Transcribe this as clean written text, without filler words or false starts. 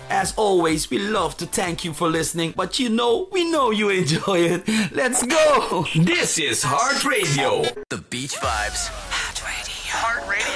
As always, we love to thank you for listening, but we know you enjoy it. Let's go! This is Heart Radio. The Beach Vibes. Heart Radio.